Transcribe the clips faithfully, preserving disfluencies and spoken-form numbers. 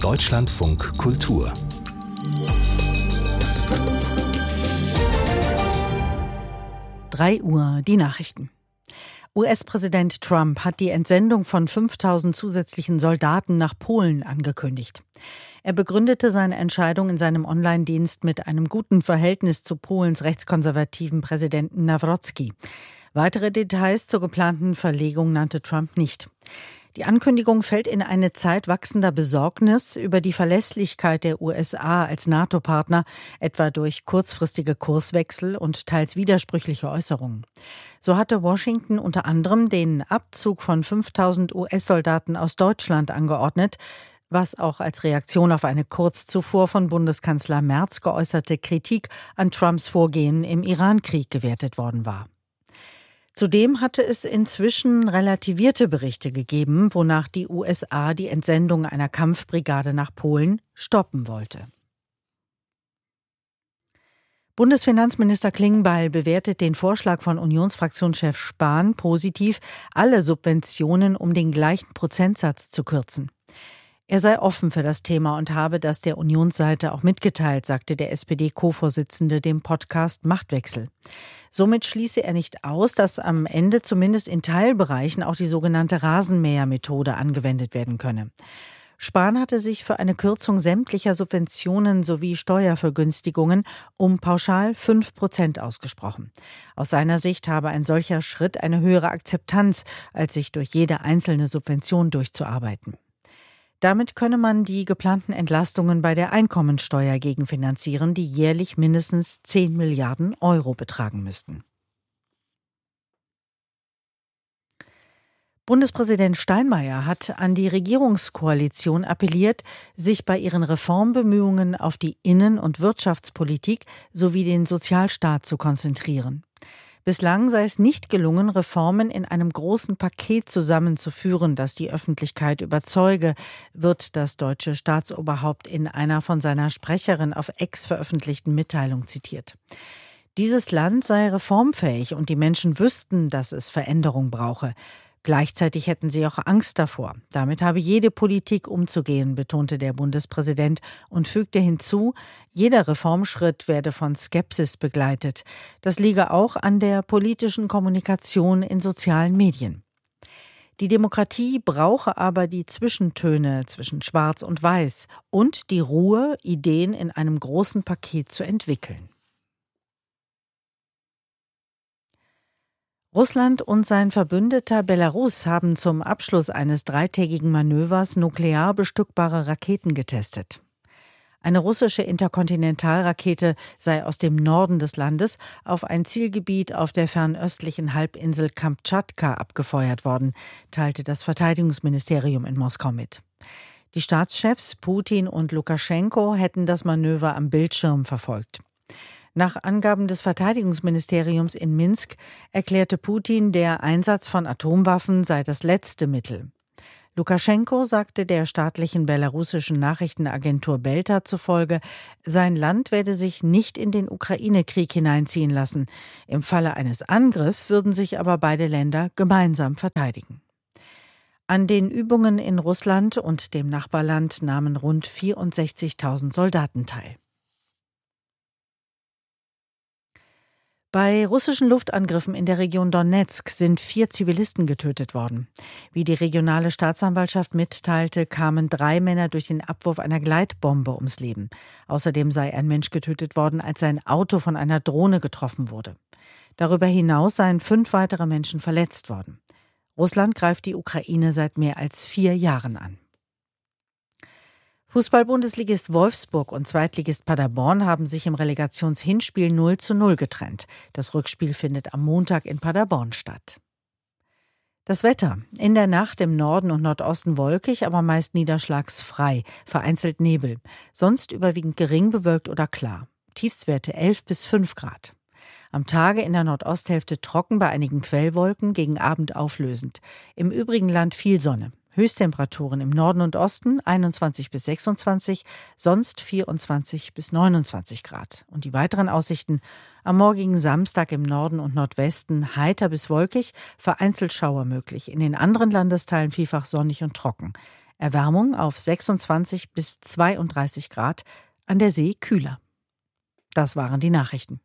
Deutschlandfunk Kultur. drei Uhr, die Nachrichten. U S-Präsident Trump hat die Entsendung von fünftausend zusätzlichen Soldaten nach Polen angekündigt. Er begründete seine Entscheidung in seinem Online-Dienst mit einem guten Verhältnis zu Polens rechtskonservativen Präsidenten Nawrocki. Weitere Details zur geplanten Verlegung nannte Trump nicht. Die Ankündigung fällt in eine Zeit wachsender Besorgnis über die Verlässlichkeit der U S A als NATO-Partner, etwa durch kurzfristige Kurswechsel und teils widersprüchliche Äußerungen. So hatte Washington unter anderem den Abzug von fünftausend U S-Soldaten aus Deutschland angeordnet, was auch als Reaktion auf eine kurz zuvor von Bundeskanzler Merz geäußerte Kritik an Trumps Vorgehen im Iran-Krieg gewertet worden war. Zudem hatte es inzwischen relativierte Berichte gegeben, wonach die U S A die Entsendung einer Kampfbrigade nach Polen stoppen wollte. Bundesfinanzminister Klingbeil bewertet den Vorschlag von Unionsfraktionschef Spahn positiv, alle Subventionen um den gleichen Prozentsatz zu kürzen. Er sei offen für das Thema und habe das der Unionsseite auch mitgeteilt, sagte der S P D-Co-Vorsitzende dem Podcast Machtwechsel. Somit schließe er nicht aus, dass am Ende zumindest in Teilbereichen auch die sogenannte Rasenmähermethode angewendet werden könne. Spahn hatte sich für eine Kürzung sämtlicher Subventionen sowie Steuervergünstigungen um pauschal fünf Prozent ausgesprochen. Aus seiner Sicht habe ein solcher Schritt eine höhere Akzeptanz, als sich durch jede einzelne Subvention durchzuarbeiten. Damit könne man die geplanten Entlastungen bei der Einkommensteuer gegenfinanzieren, die jährlich mindestens zehn Milliarden Euro betragen müssten. Bundespräsident Steinmeier hat an die Regierungskoalition appelliert, sich bei ihren Reformbemühungen auf die Innen- und Wirtschaftspolitik sowie den Sozialstaat zu konzentrieren. Bislang sei es nicht gelungen, Reformen in einem großen Paket zusammenzuführen, das die Öffentlichkeit überzeuge, wird das deutsche Staatsoberhaupt in einer von seiner Sprecherin auf X veröffentlichten Mitteilung zitiert. Dieses Land sei reformfähig und die Menschen wüssten, dass es Veränderung brauche. Gleichzeitig hätten sie auch Angst davor. Damit habe jede Politik umzugehen, betonte der Bundespräsident und fügte hinzu, jeder Reformschritt werde von Skepsis begleitet. Das liege auch an der politischen Kommunikation in sozialen Medien. Die Demokratie brauche aber die Zwischentöne zwischen Schwarz und Weiß und die Ruhe, Ideen in einem großen Paket zu entwickeln. Russland und sein Verbündeter Belarus haben zum Abschluss eines dreitägigen Manövers nuklear bestückbare Raketen getestet. Eine russische Interkontinentalrakete sei aus dem Norden des Landes auf ein Zielgebiet auf der fernöstlichen Halbinsel Kamtschatka abgefeuert worden, teilte das Verteidigungsministerium in Moskau mit. Die Staatschefs Putin und Lukaschenko hätten das Manöver am Bildschirm verfolgt. Nach Angaben des Verteidigungsministeriums in Minsk erklärte Putin, der Einsatz von Atomwaffen sei das letzte Mittel. Lukaschenko sagte der staatlichen belarussischen Nachrichtenagentur Belta zufolge, sein Land werde sich nicht in den Ukraine-Krieg hineinziehen lassen. Im Falle eines Angriffs würden sich aber beide Länder gemeinsam verteidigen. An den Übungen in Russland und dem Nachbarland nahmen rund vierundsechzigtausend Soldaten teil. Bei russischen Luftangriffen in der Region Donezk sind vier Zivilisten getötet worden. Wie die regionale Staatsanwaltschaft mitteilte, kamen drei Männer durch den Abwurf einer Gleitbombe ums Leben. Außerdem sei ein Mensch getötet worden, als sein Auto von einer Drohne getroffen wurde. Darüber hinaus seien fünf weitere Menschen verletzt worden. Russland greift die Ukraine seit mehr als vier Jahren an. Fußball-Bundesligist Wolfsburg und Zweitligist Paderborn haben sich im Relegationshinspiel null zu null getrennt. Das Rückspiel findet am Montag in Paderborn statt. Das Wetter. In der Nacht im Norden und Nordosten wolkig, aber meist niederschlagsfrei, vereinzelt Nebel. Sonst überwiegend gering bewölkt oder klar. Tiefstwerte elf bis fünf Grad. Am Tage in der Nordosthälfte trocken, bei einigen Quellwolken, gegen Abend auflösend. Im übrigen Land viel Sonne. Höchsttemperaturen im Norden und Osten einundzwanzig bis sechsundzwanzig, sonst vierundzwanzig bis neunundzwanzig Grad. Und die weiteren Aussichten: am morgigen Samstag im Norden und Nordwesten heiter bis wolkig, vereinzelt Schauer möglich. In den anderen Landesteilen vielfach sonnig und trocken. Erwärmung auf sechsundzwanzig bis zweiunddreißig Grad, an der See kühler. Das waren die Nachrichten.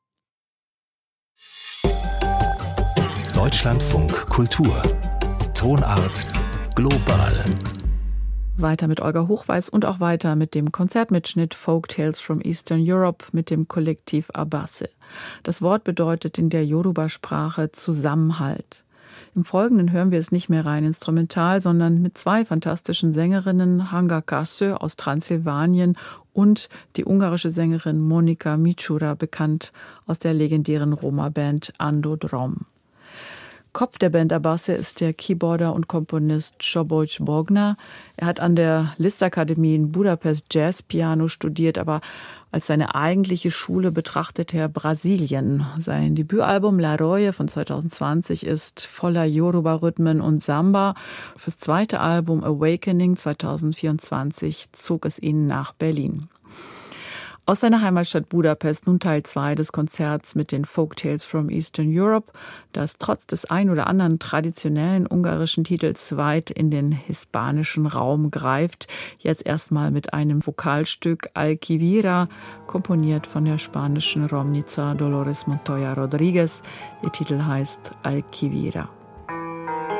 Deutschlandfunk Kultur. Tonart global. Weiter mit Olga Hochweiß und auch weiter mit dem Konzertmitschnitt Folk Tales from Eastern Europe mit dem Kollektiv Abase. Das Wort bedeutet in der Yoruba-Sprache Zusammenhalt. Im Folgenden hören wir es nicht mehr rein instrumental, sondern mit zwei fantastischen Sängerinnen, Hanga Kassö aus Transsilvanien und die ungarische Sängerin Monika Micsura, bekannt aus der legendären Roma-Band Ando Drom. Kopf der Band Abase ist der Keyboarder und Komponist Szabolcs Bogner. Er hat an der Liszt-Akademie in Budapest Jazzpiano studiert, aber als seine eigentliche Schule betrachtet er Brasilien. Sein Debütalbum La Roye von zwanzig zwanzig ist voller Yoruba-Rhythmen und Samba. Fürs zweite Album Awakening zwanzig vierundzwanzig zog es ihn nach Berlin. Aus seiner Heimatstadt Budapest nun Teil zwei des Konzerts mit den Folk Tales from Eastern Europe, das trotz des ein oder anderen traditionellen ungarischen Titels weit in den hispanischen Raum greift. Jetzt erstmal mit einem Vokalstück Alquivira, komponiert von der spanischen Romnitza Dolores Montoya Rodriguez. Ihr Titel heißt Alquivira.